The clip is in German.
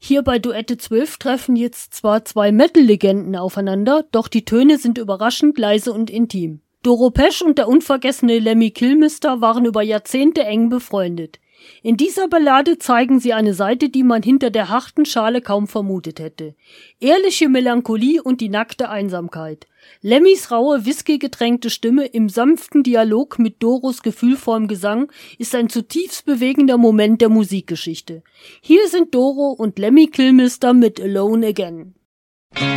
Hier bei Duette 12 treffen jetzt zwar zwei Metal-Legenden aufeinander, doch die Töne sind überraschend leise und intim. Doro Pesch und der unvergessene Lemmy Kilmister waren über Jahrzehnte eng befreundet. In dieser Ballade zeigen sie eine Seite, die man hinter der harten Schale kaum vermutet hätte. Ehrliche Melancholie und die nackte Einsamkeit. Lemmys raue, whisky-getränkte Stimme im sanften Dialog mit Doros gefühlvollem Gesang ist ein zutiefst bewegender Moment der Musikgeschichte. Hier sind Doro und Lemmy Kilmister mit Alone Again.